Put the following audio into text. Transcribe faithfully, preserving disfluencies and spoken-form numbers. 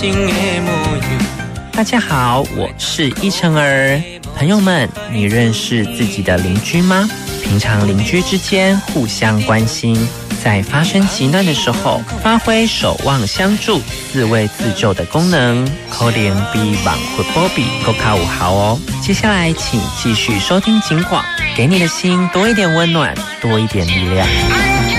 大家好，我是依晨儿。朋友们，你认识自己的邻居吗？平常邻居之间互相关心，在发生急难的时候，发挥守望相助、自卫自救的功能，可能比网活波比更卡有效哦。接下来，请继续收听警广，给你的心多一点温暖，多一点力量。